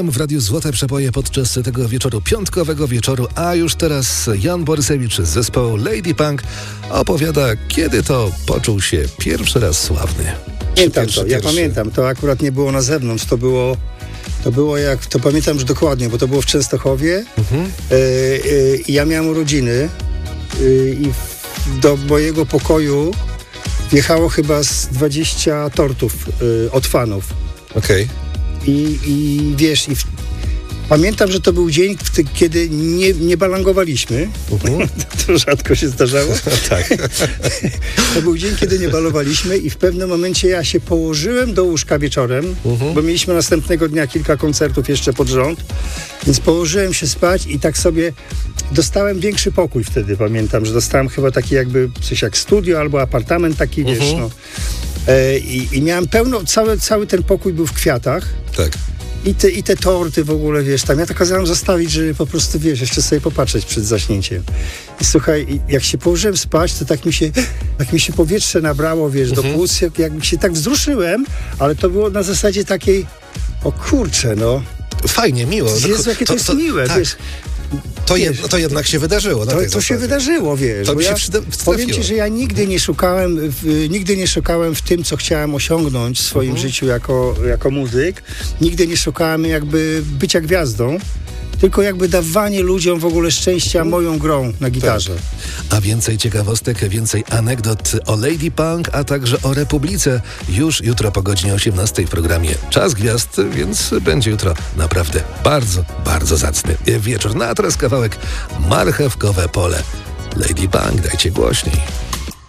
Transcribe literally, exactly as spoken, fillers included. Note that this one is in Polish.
Grałem w Radiu Złote Przeboje podczas tego wieczoru, piątkowego wieczoru, a już teraz Jan Borysewicz z zespołu Lady Punk opowiada, kiedy to poczuł się pierwszy raz sławny. Pamiętam Pierwszy, to, ja pierwszy. pamiętam, to akurat nie było na zewnątrz, to było, to było jak, to pamiętam już dokładnie, bo to było w Częstochowie Mhm. e, e, i ja miałem urodziny e, i w, do mojego pokoju wjechało chyba z dwadzieścia tortów e, od fanów. Okej. I, i wiesz, i w, pamiętam, że to był dzień, w ty, kiedy nie, nie balangowaliśmy. Mhm. To rzadko się zdarzało. Tak. To był dzień, kiedy nie balowaliśmy i w pewnym momencie ja się położyłem do łóżka wieczorem, Mhm. bo mieliśmy następnego dnia kilka koncertów jeszcze pod rząd, więc położyłem się spać i tak sobie dostałem większy pokój wtedy, pamiętam, że dostałem chyba taki jakby coś jak studio albo apartament taki, Mhm. wiesz, no. E, i, I miałem pełno, cały, cały ten pokój był w kwiatach. Tak. I te, I te torty w ogóle, wiesz, tam ja to kazałem zostawić, żeby po prostu, wiesz, jeszcze sobie popatrzeć przed zaśnięciem. I słuchaj, jak się położyłem spać, to tak mi się, tak mi się powietrze nabrało, wiesz, Mhm. do płuc, jak, jak się tak wzruszyłem, ale to było na zasadzie takiej, o kurczę, no. Fajnie, miło. Jezu, jakie to, jest miłe, tak. wiesz. To, wiesz, jed, to jednak się wydarzyło. Na To, tej to się zasadzie. wydarzyło, wiesz. To bo mi się ja przyda- powiem przytrafiło. ci, że ja nigdy nie szukałem, w, nigdy nie szukałem w tym, co chciałem osiągnąć w swoim Mhm. życiu jako, jako muzyk. Nigdy nie szukałem jakby bycia gwiazdą, tylko jakby dawanie ludziom w ogóle szczęścia moją grą na gitarze. A więcej ciekawostek, więcej anegdot o Lady Punk, a także o Republice już jutro po godzinie osiemnastej w programie Czas Gwiazd, więc będzie jutro naprawdę bardzo, bardzo zacny wieczór. No a teraz kawałek Marchewkowe Pole. Lady Punk, dajcie głośniej.